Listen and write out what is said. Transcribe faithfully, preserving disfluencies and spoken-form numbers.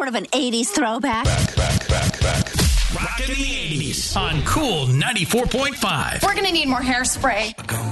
sort of an eighties throwback. Back, back, back, back. Rockin' the eighties on Cool ninety-four point five. We're going to need more hairspray.